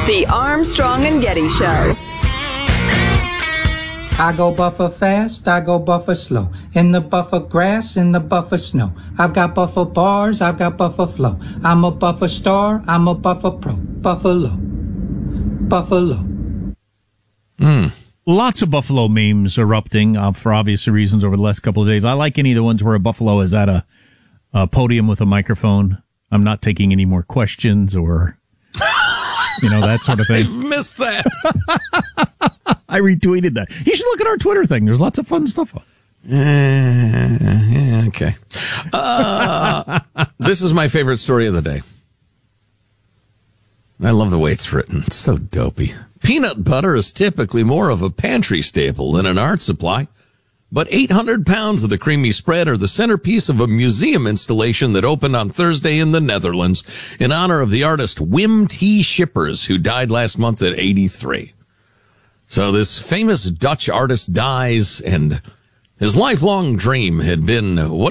The Armstrong and Getty Show. I go buffer fast, I go buffer slow. In the buffer grass, in the buffer snow. I've got buffer bars, I've got buffer flow. I'm a buffer star, I'm a buffer pro. Buffalo. Buffalo. Lots of buffalo memes erupting for obvious reasons over the last couple of days. I like any of the ones where a buffalo is at a podium with a microphone. I'm not taking any more questions or, that sort of thing. I missed that. I retweeted that. You should look at our Twitter thing. There's lots of fun stuff on. Yeah, okay. This is my favorite story of the day. I love the way it's written. It's so dopey. Peanut butter is typically more of a pantry staple than an art supply, but 800 pounds of the creamy spread are the centerpiece of a museum installation that opened on Thursday in the Netherlands in honor of the artist Wim T. Schippers, who died last month at 83. So this famous Dutch artist dies, and his lifelong dream had been, what